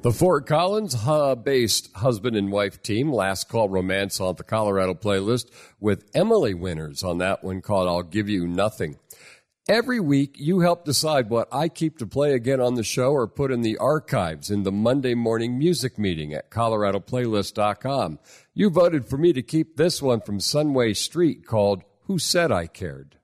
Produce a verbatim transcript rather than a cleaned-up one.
The Fort Collins-based husband and wife team, Last Call Romance on the Colorado playlist, with Emily Winters on that one called I'll Give You Nothing. Every week, you help decide what I keep to play again on the show or put in the archives in the Monday morning music meeting at colorado playlist dot com. You voted for me to keep this one from Sunway Street called Who Said I Cared?